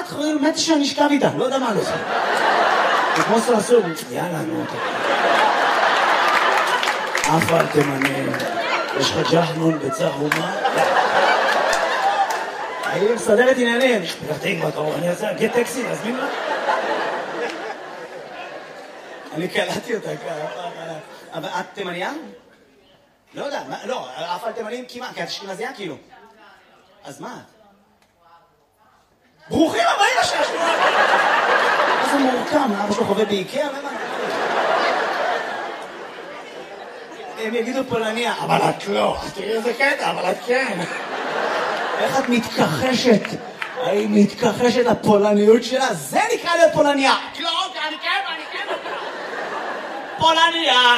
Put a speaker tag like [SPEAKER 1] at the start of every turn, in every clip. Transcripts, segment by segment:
[SPEAKER 1] מת שנשכב איתה, לא יודע מה לא עושה. זה כמו סלסול, יאללה, נו. אף על תמנה, יש לך ג'חנון בצהומה? היא מסדרת עניינים. תראה, כבר קרוב, אני רוצה להגיד טקסי, להזמין לה? אני קלטתי אותה ככה. אבל את תימניה? לא יודע, לא, אף על תימנים כמעט, כי את אשכנזייה כאילו. אז מה? ברוכים הבאים לשעה. איזה מורכם, אבא שלו חווה באיקאה, למה? הם יגידו פולניה, אבל את לא. תראי איזה קטע, אבל את כן. איך את מתכחשת? היא מתכחשת לפולניות שלה? זה נקרא להיות פולניה. לא, אני כן. פולניה.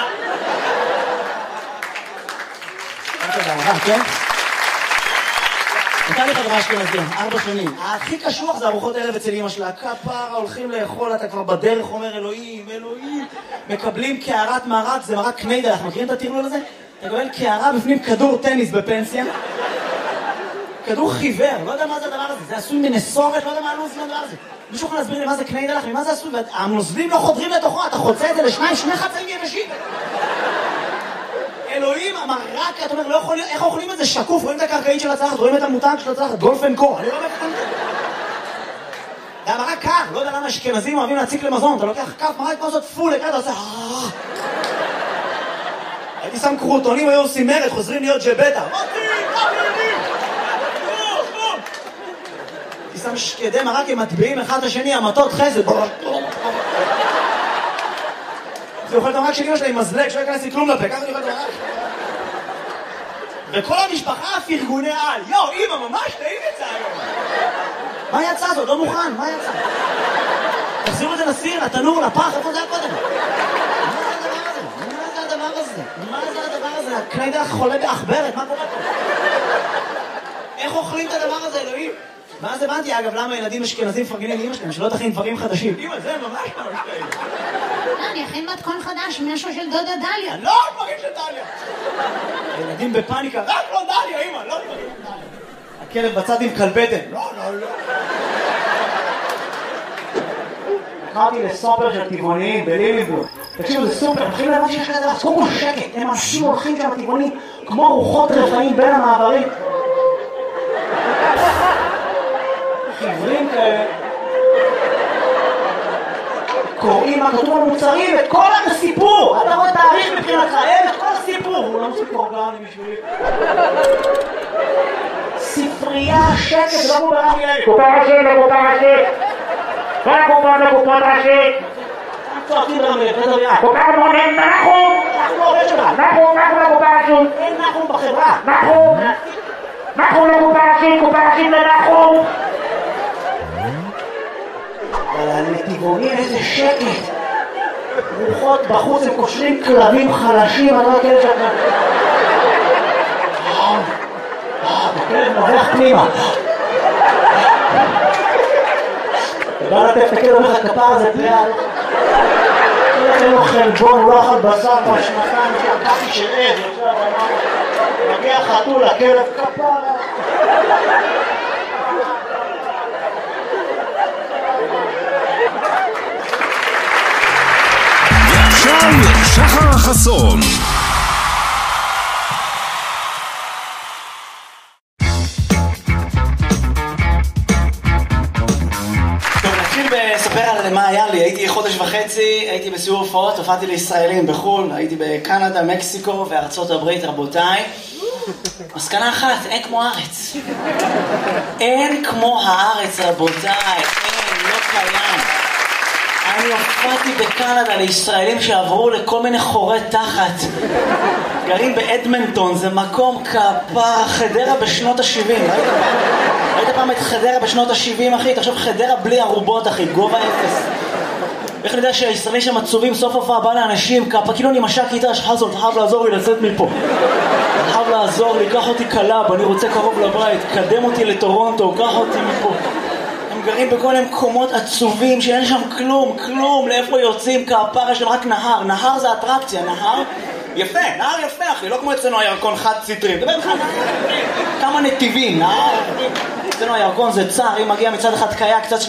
[SPEAKER 1] כן? נתן לי חברה אשכנזים, 4 שנים. הכי קשוח זה ארוחות ערב אצל אמא שלה. כפרה, הולכים לאכול, אתה כבר בדרך אומר אלוהים. מקבלים קערת מרק, זה מרק קניידל, אנחנו מכירים את הטרלול הזה? אתה מקבל קערה בפנים כדור טניס בפנסיה. כדור חיוור, לא יודע מה זה הדבר הזה. זה עשוי מנסורת, לא יודע מה הלוז מהדבר הזה. מישהו יכול להסביר לי מה זה קניידל, ממה זה עשוי? והנוזלים לא חודרים לתוכו, אתה חוצה את זה לשניים, 2 חצאים יבשים. אלוהים, המרק, אתה אומר, לא יכול, איך אוכלים את זה שקוף? רואים את הקרקעית של הצלחת, רואים את המותג של הצלחת, גולף אנד קור, אני לא מבין את זה. זה המרק קר, לא יודע למה אשכנזים אוהבים להציק למזון, אתה לוקח כף מרק כמו זאת פול, אתה עושה... הייתי שם קרוטונים, היו עושים מרד, חוזרים להיות ג'בטה. הייתי שם שקדי מרק, הם מטביעים אחד לשני, המטות חסד. זה אוכל את המרק של אמא שלה עם מזלג, שלא ייכנס לי כלום לפה, ככה אני אוכל את המרק. וכל המשפחה פרגוני על, אמא, ממש טעים את זה היום. מה יצא זאת? לא מוכן, מה יצא? תחזירו את זה לסיר, לתנור, לפח, איפה זה היה קודם? מה זה הדבר הזה? הקניידל חולה באחברת, מה קורה פה? איך אוכלים את הדבר הזה, אלוהים? ואז הבנתי, אגב, למה ילדים אשכנזים מפרגנים לאמא שלהם, שלא תכין דברים חדשים. אמא, זה ממש טעים.
[SPEAKER 2] אני אכין מתכון חדש, משהו של דודה דליה.
[SPEAKER 1] לא דברים של דליה. ילדים בפאניקה, רק לא דליה, אמא, לא דברים של דליה. הכלב בצד עם כלבטן. לא. קראתי לסופר של טבעוניים בליליבורג. תקשיבו, זה סופר, מתחילים להבין שיש כזה, אז קודם כל שקט, הם אנשים הולכים שם טבעוניים כמו רוחות רפאים בין המעברים. חיוורים כאלה. קוראים מה כתוב במוצרים, את כל הסיפור. אתה רואה תאריך מבחינתך, את כל הסיפור. הוא לא מספיק אורגני בשבילי. ספרייה, שקט, זה לא כמו ברמי אלי.
[SPEAKER 3] קופה ראשית. קופה ראשית.
[SPEAKER 1] צועקים ברמי, אתה יודע.
[SPEAKER 3] קופה מונן, נחום.
[SPEAKER 1] אנחנו עובד שלה.
[SPEAKER 3] נחום לקופה ראשית.
[SPEAKER 1] אין נחום בחברה.
[SPEAKER 3] נחום לקופה ראשית לנחום.
[SPEAKER 1] אבל הנתיבונים איזה שקט. רוחות בחוץ, הם קושרים כלבים חלשים, אני לא יודע שאתה... הכלב מובח פנימה. אתה בא לתת את הכלב, אומר לך כפר הזה פליאל. אין לו חלבון, הוא לא אכל בשר כבר 2 שעקתי של עד. מגיע חתול, הכלב כפר.
[SPEAKER 4] שחר חסון.
[SPEAKER 1] טוב, נתחיל לספר על מה היה לי. הייתי 1.5 חודש, הייתי בסיור הופעות, הופעתי לישראלים בחו"ל, הייתי בקנדה, מקסיקו וארצות הברית, רבותיי. מסקנה אחת, אין כמו הארץ. אין כמו הארץ, רבותיי. אין, לא קיים. אני הופעתי בקנדה לישראלים שעברו לכל מיני חורי תחת. גרים באדמנטון, זה מקום כפר, חדרה בשנות ה-70. ראית פעם את חדרה בשנות ה-70, אחי? תחשוב, חדרה בלי ערובות, אחי, גובה 0. איך אני יודע שהישראלים שם עצובים, סוף הופעה בא לאנשים, כפה, כאילו אני משק איתה, חזון, אתה חייב לעזור לי לצאת מפה. אתה חייב לעזור לי, קח אותי קלאב, אני רוצה קרוב לבית, קדם אותי לטורונטו, קח אותי מפה. הם גרים בכל מיני מקומות עצובים שאין שם כלום, לאיפה יוצאים כפר, יש להם רק נהר זה אטרקציה, נהר יפה אחי, לא כמו אצלנו הירקון חד ציטרי, דבר לך כמה נתיבים, נהר, אצלנו הירקון זה צר, אם מגיע מצד אחד קיה קצת